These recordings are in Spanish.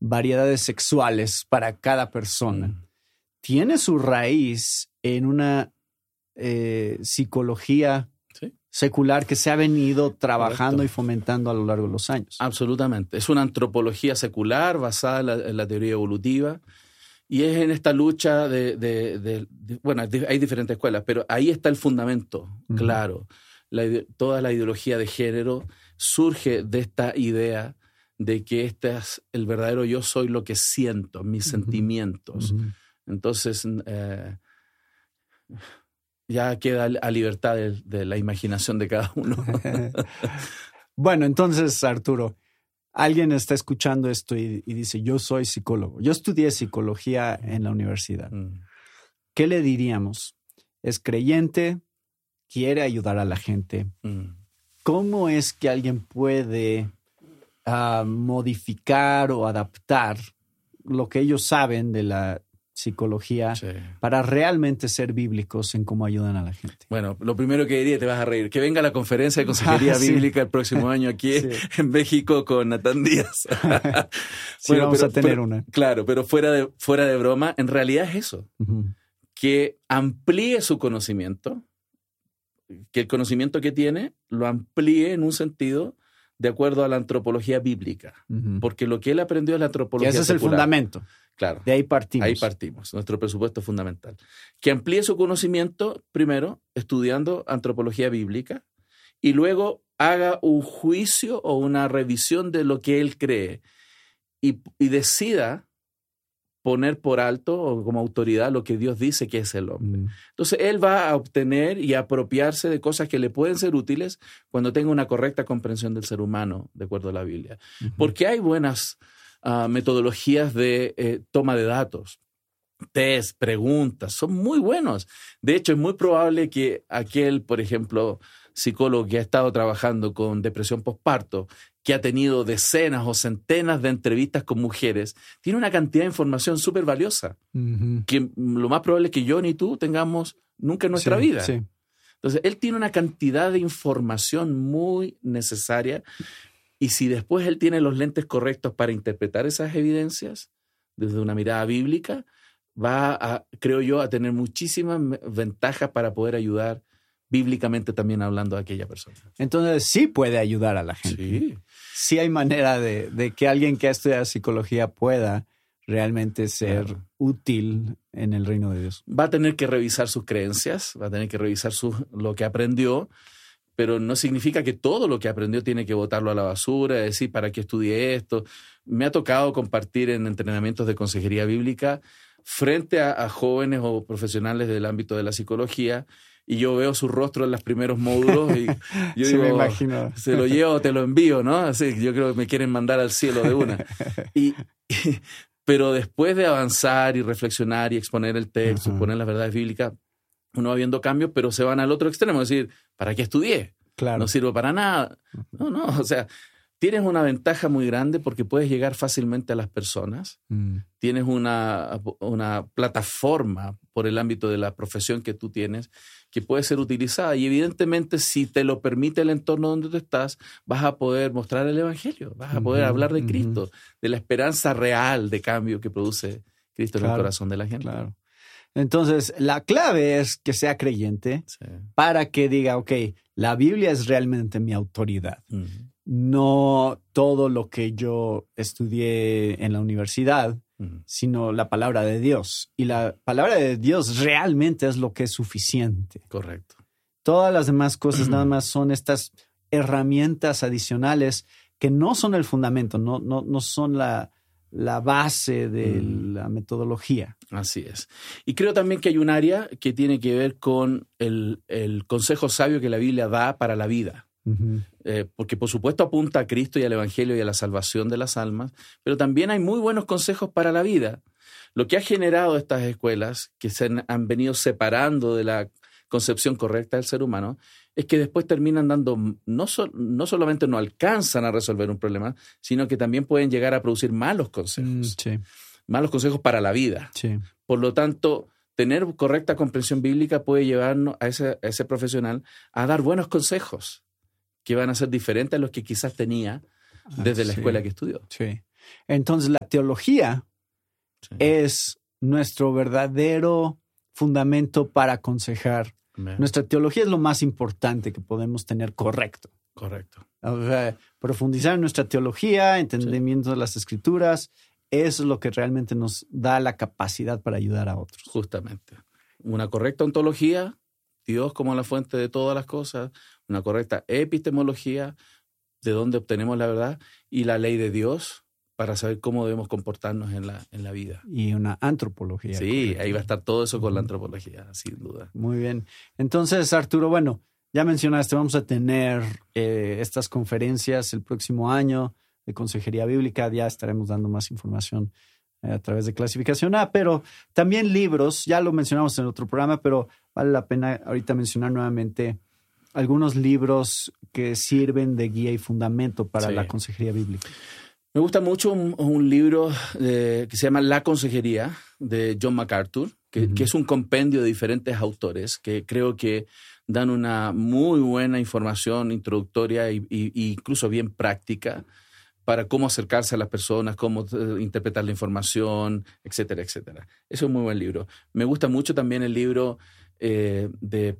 variedades sexuales para cada persona, tiene su raíz en una psicología secular que se ha venido trabajando y fomentando a lo largo de los años. Absolutamente. Es una antropología secular basada en la teoría evolutiva y es en esta lucha bueno, hay diferentes escuelas, pero ahí está el fundamento, claro. Toda la ideología de género surge de esta idea de que el verdadero yo soy lo que siento, mis sentimientos. Entonces, ya queda a libertad de la imaginación de cada uno. Bueno, entonces, Arturo, alguien está escuchando esto y dice, yo soy psicólogo. Yo estudié psicología en la universidad. ¿Qué le diríamos? Es creyente, quiere ayudar a la gente. ¿Cómo es que alguien puede modificar o adaptar lo que ellos saben de la psicología para realmente ser bíblicos en cómo ayudan a la gente? Bueno, lo primero que diría, te vas a reír, que venga la conferencia de consejería bíblica el próximo año aquí en México con Natán Díaz. Bueno, vamos a tener una. Claro, pero fuera de broma, en realidad es eso. Que amplíe su conocimiento, que el conocimiento que tiene lo amplíe en un sentido de acuerdo a la antropología bíblica. Porque lo que él aprendió es la antropología secular. Ese es el fundamento. Claro. De ahí partimos. Ahí partimos. Nuestro presupuesto es fundamental. Que amplíe su conocimiento, primero, estudiando antropología bíblica, y luego haga un juicio o una revisión de lo que él cree y decida poner por alto o como autoridad lo que Dios dice que es el hombre. Entonces, él va a obtener y apropiarse de cosas que le pueden ser útiles cuando tenga una correcta comprensión del ser humano, de acuerdo a la Biblia. Porque hay buenas metodologías de toma de datos, test, preguntas, son muy buenos. De hecho, es muy probable que aquel, por ejemplo, psicólogo que ha estado trabajando con depresión postparto, que ha tenido decenas o centenas de entrevistas con mujeres, tiene una cantidad de información súper valiosa, que lo más probable es que yo ni tú tengamos nunca en nuestra vida. Entonces, él tiene una cantidad de información muy necesaria, y si después él tiene los lentes correctos para interpretar esas evidencias desde una mirada bíblica, va creo yo, a tener muchísimas ventajas para poder ayudar bíblicamente también hablando a aquella persona. Entonces sí puede ayudar a la gente. Sí hay manera de que alguien que ha estudiado psicología pueda realmente ser útil en el reino de Dios. Va a tener que revisar sus creencias, va a tener que revisar lo que aprendió, pero no significa que todo lo que aprendió tiene que botarlo a la basura, decir, ¿para qué estudié esto? Me ha tocado compartir en entrenamientos de consejería bíblica frente a jóvenes o profesionales del ámbito de la psicología, y yo veo su rostro en los primeros módulos y yo digo, me imagino. Se lo llevo o te lo envío, ¿no? Así, yo creo que me quieren mandar al cielo de una. Pero después de avanzar y reflexionar y exponer el texto, exponer las verdades bíblicas, uno va viendo cambios, pero se van al otro extremo, es decir, ¿para qué estudié? Claro. No sirvo para nada. No, o sea, tienes una ventaja muy grande porque puedes llegar fácilmente a las personas. Tienes una plataforma por el ámbito de la profesión que tú tienes que puede ser utilizada, y evidentemente si te lo permite el entorno donde tú estás, vas a poder mostrar el evangelio, vas a poder hablar de Cristo, de la esperanza real de cambio que produce Cristo en el corazón de la gente. Claro. Entonces, la clave es que sea creyente para que diga, ok, la Biblia es realmente mi autoridad. No todo lo que yo estudié en la universidad, sino la palabra de Dios. Y la palabra de Dios realmente es lo que es suficiente. Correcto. Todas las demás cosas nada más son estas herramientas adicionales que no son el fundamento, no son la base de la metodología. Así es. Y creo también que hay un área que tiene que ver con el consejo sabio que la Biblia da para la vida. Porque por supuesto apunta a Cristo y al Evangelio y a la salvación de las almas, pero también hay muy buenos consejos para la vida. Lo que ha generado estas escuelas, que se han venido separando de la concepción correcta del ser humano, es que después terminan dando, no solamente no alcanzan a resolver un problema, sino que también pueden llegar a producir malos consejos. Malos consejos para la vida. Por lo tanto, tener correcta comprensión bíblica puede llevarnos a ese profesional a dar buenos consejos que van a ser diferentes a los que quizás tenía desde la escuela que estudió. Entonces la teología es nuestro verdadero fundamento para aconsejar. Nuestra teología es lo más importante que podemos tener correcto. Correcto. O sea, profundizar en nuestra teología, entendimiento de las escrituras, eso es lo que realmente nos da la capacidad para ayudar a otros. Justamente. Una correcta ontología, Dios como la fuente de todas las cosas, una correcta epistemología, de dónde obtenemos la verdad, y la ley de Dios para saber cómo debemos comportarnos en la vida. Y una antropología. Sí, correcta. Ahí va a estar todo eso con la antropología, sin duda. Muy bien. Entonces, Arturo, bueno, ya mencionaste, vamos a tener estas conferencias el próximo año de Consejería Bíblica. Ya estaremos dando más información a través de Clasificación A, pero también libros. Ya lo mencionamos en otro programa, pero vale la pena ahorita mencionar nuevamente algunos libros que sirven de guía y fundamento para la Consejería Bíblica. Me gusta mucho un libro que se llama La Consejería, de John MacArthur, que es un compendio de diferentes autores que creo que dan una muy buena información introductoria e incluso bien práctica para cómo acercarse a las personas, cómo interpretar la información, etcétera, etcétera. Eso es un muy buen libro. Me gusta mucho también el libro de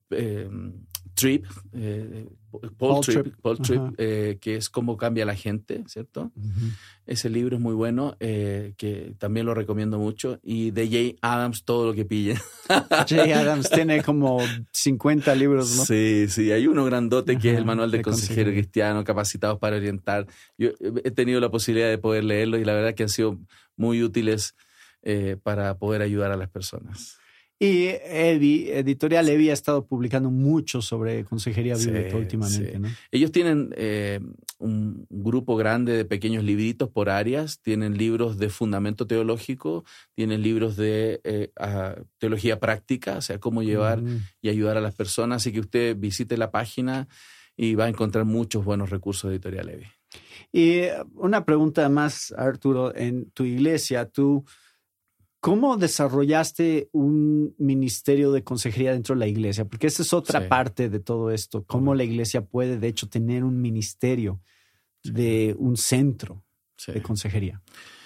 Tripp, Paul Tripp, que es Cómo cambia la gente, ¿cierto? Ese libro es muy bueno, que también lo recomiendo mucho. Y de Jay Adams, Todo lo que pille. Jay Adams tiene como 50 libros, ¿no? Sí, hay uno grandote que es el Manual de Consejero Cristiano, Capacitados para Orientar. Yo he tenido la posibilidad de poder leerlos y la verdad que han sido muy útiles para poder ayudar a las personas. Y Editorial Levi ha estado publicando mucho sobre consejería bíblica últimamente, ¿no? Ellos tienen un grupo grande de pequeños libritos por áreas. Tienen libros de fundamento teológico, tienen libros de teología práctica, o sea, cómo llevar y ayudar a las personas. Así que usted visite la página y va a encontrar muchos buenos recursos de Editorial Levi. Y una pregunta más, Arturo. En tu iglesia, ¿cómo desarrollaste un ministerio de consejería dentro de la iglesia? Porque esa es otra parte de todo esto. ¿Cómo la iglesia puede, de hecho, tener un ministerio de un centro de consejería?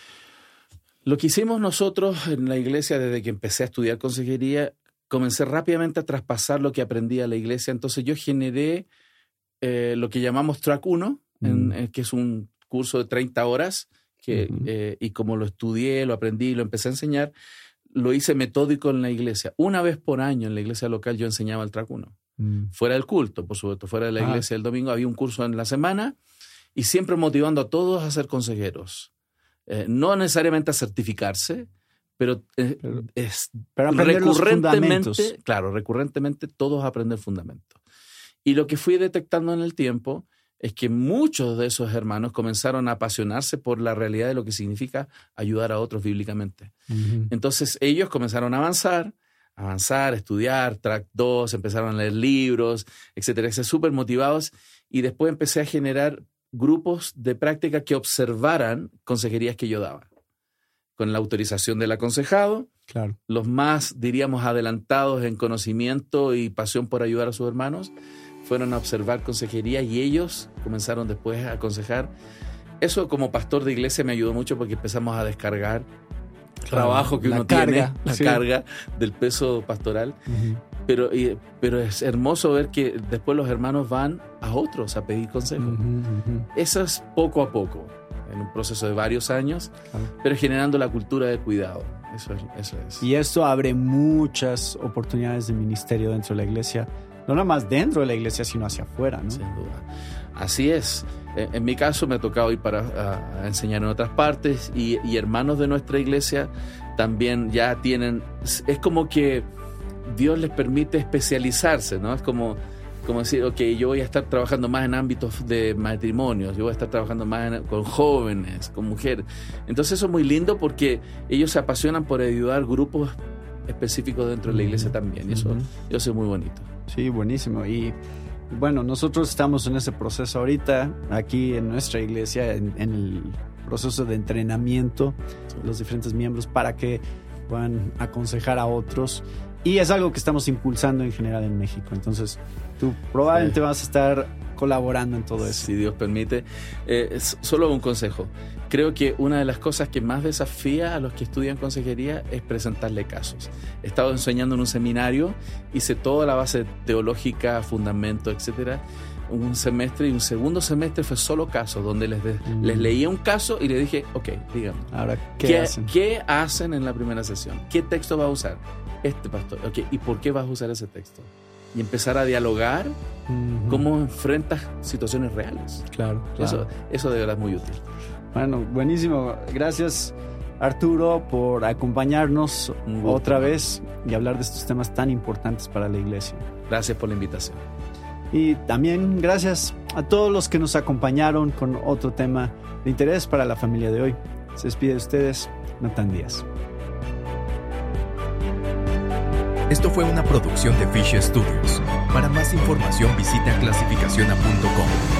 Lo que hicimos nosotros en la iglesia desde que empecé a estudiar consejería, comencé rápidamente a traspasar lo que aprendí a la iglesia. Entonces yo generé lo que llamamos Track 1, que es un curso de 30 horas, y como lo estudié, lo aprendí, lo empecé a enseñar, lo hice metódico en la iglesia. Una vez por año en la iglesia local yo enseñaba el Track 1. Fuera del culto, por supuesto, fuera de la iglesia el domingo había un curso en la semana y siempre motivando a todos a ser consejeros. No necesariamente a certificarse, pero recurrentemente todos aprender fundamentos. Y lo que fui detectando en el tiempo es que muchos de esos hermanos comenzaron a apasionarse por la realidad de lo que significa ayudar a otros bíblicamente. Entonces ellos comenzaron a avanzar, estudiar, Track 2, empezaron a leer libros, etcétera, súper motivados, y después empecé a generar grupos de práctica que observaran consejerías que yo daba. Con la autorización del aconsejado, los más, diríamos, adelantados en conocimiento y pasión por ayudar a sus hermanos, fueron a observar consejería y ellos comenzaron después a aconsejar. Eso como pastor de iglesia me ayudó mucho porque empezamos a descargar trabajo que uno tiene, la carga del peso pastoral. Pero es hermoso ver que después los hermanos van a otros a pedir consejo. Eso es poco a poco, en un proceso de varios años, pero generando la cultura de cuidado. Eso es. Y esto abre muchas oportunidades de ministerio dentro de la iglesia. No nada más dentro de la iglesia, sino hacia afuera, ¿no? Sin duda. Así es. En mi caso me ha tocado ir a enseñar en otras partes y hermanos de nuestra iglesia también ya tienen... Es como que Dios les permite especializarse, ¿no? Es como decir, ok, yo voy a estar trabajando más en ámbitos de matrimonios, yo voy a estar trabajando más con jóvenes, con mujeres. Entonces eso es muy lindo porque ellos se apasionan por ayudar grupos específicos dentro de la iglesia también. Y eso es muy bonito. Sí, buenísimo. Y bueno, nosotros estamos en ese proceso ahorita, aquí en nuestra iglesia, en el proceso de entrenamiento de los diferentes miembros para que puedan aconsejar a otros. Y es algo que estamos impulsando en general en México. Entonces, tú probablemente vas a estar colaborando en todo eso. Si Dios permite. Solo un consejo. Creo que una de las cosas que más desafía a los que estudian consejería es presentarle casos. He estado enseñando en un seminario, hice toda la base teológica, fundamento, etcétera, un semestre, y un segundo semestre fue solo casos, donde les leía un caso y le dije, ok, díganme. Ahora, ¿qué hacen en la primera sesión? ¿Qué texto va a usar? Pastor. Ok, ¿y por qué vas a usar ese texto? Y empezar a dialogar cómo enfrentas situaciones reales. Claro. Eso de verdad es muy útil. Bueno, buenísimo. Gracias, Arturo, por acompañarnos otra vez y hablar de estos temas tan importantes para la iglesia. Gracias por la invitación. Y también gracias a todos los que nos acompañaron con otro tema de interés para la familia de hoy. Se despide de ustedes, Natán Díaz. Esto fue una producción de Fish Studios. Para más información visita clasificaciona.com.